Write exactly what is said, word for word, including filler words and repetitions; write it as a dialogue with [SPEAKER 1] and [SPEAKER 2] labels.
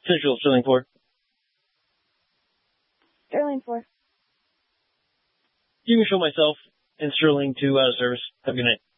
[SPEAKER 1] Central, Sterling four.
[SPEAKER 2] Sterling four.
[SPEAKER 1] You can show myself and Sterling two out of service. Have a good night.